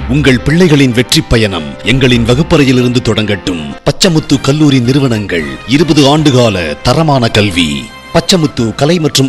உங்கள் பிள்ளைகளின் வெற்றி பயணம் எங்களின் வகுப்பறையிலிருந்து தொடங்கட்டும். பச்சமுத்து கல்லூரி நிறுவனங்கள் 20 ஆண்டுகால தரமான கல்வி. பச்சமுத்து கலை மற்றும்